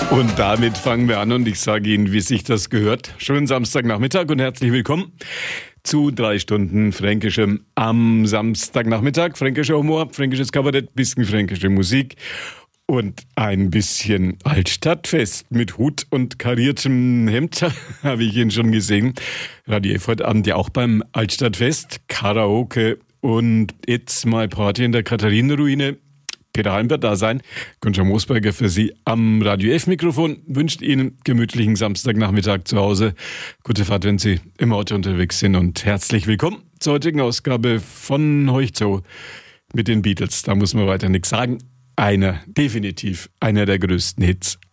Und damit fangen wir an und ich sage Ihnen, wie sich das gehört. Schönen Samstagnachmittag und herzlich willkommen zu 3 Stunden Fränkischem am Samstagnachmittag. Fränkischer Humor, fränkisches Kabarett, bisschen fränkische Musik und ein bisschen Altstadtfest mit Hut und kariertem Hemd, habe ich ihn schon gesehen. Radio F heute Abend ja auch beim Altstadtfest, Karaoke und It's My Party in der Katharinenruine. Peter Halm wird da sein. Günther Moosberger für Sie am Radio F-Mikrofon. Wünscht Ihnen gemütlichen Samstagnachmittag zu Hause. Gute Fahrt, wenn Sie im Auto unterwegs sind und herzlich willkommen zur heutigen Ausgabe von Heuchzo mit den Beatles. Da muss man weiter nichts sagen. Definitiv einer der größten Hits